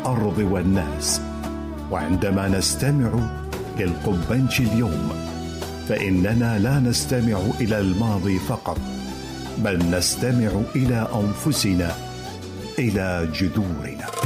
الأرض والناس. وعندما نستمع للقبنش اليوم فإننا لا نستمع إلى الماضي فقط، بل نستمع إلى أنفسنا، إلى جذورنا.